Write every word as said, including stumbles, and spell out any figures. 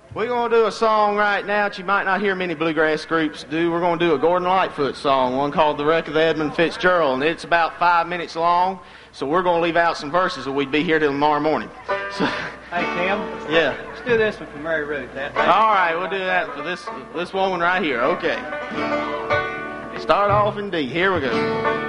We're going to do a song right now that you might not hear many bluegrass groups do. We're going to do a Gordon Lightfoot song, one called The Wreck of the Edmund Fitzgerald, and it's about five minutes long, so we're going to leave out some verses or we'd be here till tomorrow morning. So, hey, Tim. Yeah. Let's do this one for Mary Ruth. That, all right, we'll do that for this, this woman right here. Okay. Start off in D. Here we go.